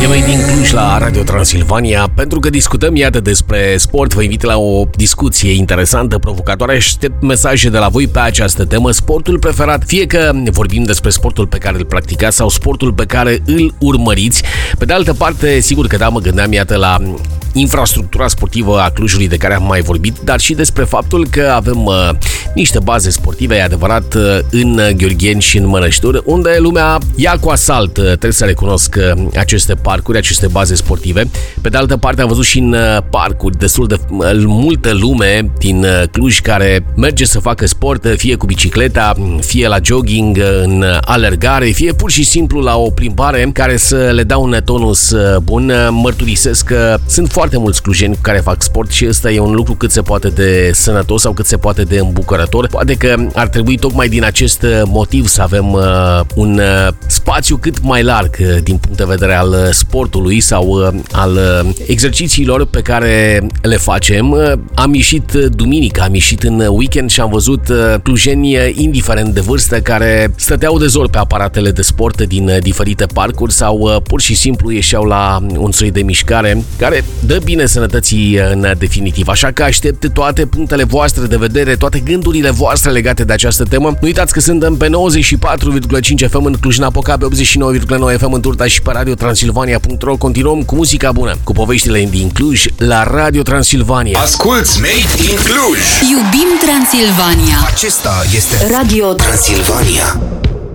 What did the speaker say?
Noi din Cluj la Radio Transilvania, pentru că discutăm iată despre sport, vă invit la o discuție interesantă, provocatoare. Aștept mesaje de la voi pe această temă. Sportul preferat, fie că vorbim despre sportul pe care îl practicați sau sportul pe care îl urmăriți. Pe de altă parte, sigur că da, mă gândeam iată la infrastructura sportivă a Clujului de care am mai vorbit, dar și despre faptul că avem niște baze sportive, e adevărat, în Gheorgheni și în Mănășturi, unde lumea ia cu asalt, trebuie să recunosc, aceste parcuri, aceste baze sportive. Pe de altă parte, am văzut și în parcuri destul de multă lume din Cluj care merge să facă sport, fie cu bicicleta, fie la jogging, în alergare, fie pur și simplu la o plimbare care să le dea un tonus bun. Mărturisesc că sunt foarte mulți clujeni care fac sport și ăsta e un lucru cât se poate de sănătos sau cât se poate de îmbucurător. Poate că ar trebui tocmai din acest motiv să avem un spațiu cât mai larg din punct de vedere al sportului sau al exercițiilor pe care le facem. Am ieșit duminică, am ieșit în weekend și am văzut clujeni indiferent de vârstă care stăteau de zor pe aparatele de sport din diferite parcuri sau pur și simplu ieșeau la un soi de mișcare care dă bine sănătății în definitiv. Așa că aștept toate punctele voastre de vedere, toate gândurile voastre legate de această temă. Nu uitați că suntem pe 94,5 FM în Cluj-Napoca, pe 89,9 FM în Turda și pe radiotransilvania.ro. Continuăm cu muzica bună, cu poveștile din Cluj la Radio Transilvania. Asculți Made in Cluj! Iubim Transilvania! Acesta este Radio Transilvania.